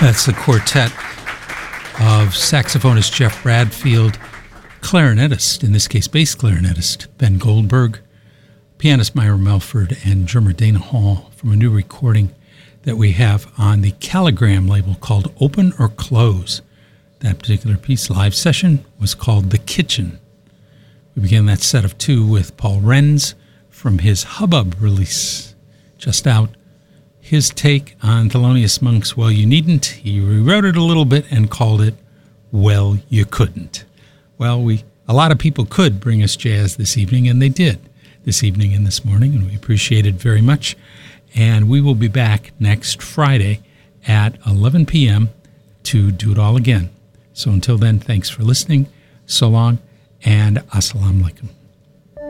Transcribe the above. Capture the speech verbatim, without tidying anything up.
That's the quartet of saxophonist Jeff Bradfield, clarinetist, in this case bass clarinetist Ben Goldberg, pianist Myra Melford, and drummer Dana Hall from a new recording that we have on the Caligram label called Open or Close. That particular piece, live session, was called The Kitchen. We began that set of two with Paul Renz from his Hubbub release, just out. His take on Thelonious Monk's Well You Needn't. He rewrote it a little bit and called it Well You Couldn't. Well, we a lot of people could bring us jazz this evening, and they did this evening and this morning, and we appreciate it very much. And we will be back next Friday at eleven p.m. to do it all again. So until then, thanks for listening. So long, and assalamu alaikum.